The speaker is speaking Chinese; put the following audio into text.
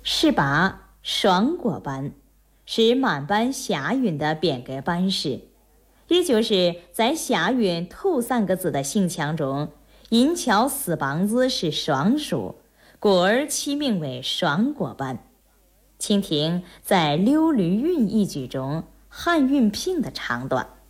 是把爽果班是满班霞允的匾额班式，也就是在霞允头3个字的姓腔中，银桥死梆子是双数，故而起名为双果班。请听在《刘驴韵》一句中汉韵拼的长短。